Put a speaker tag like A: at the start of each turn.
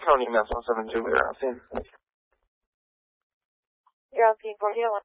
A: Tony, Mass 172, we're on scene.
B: You're on scene 401.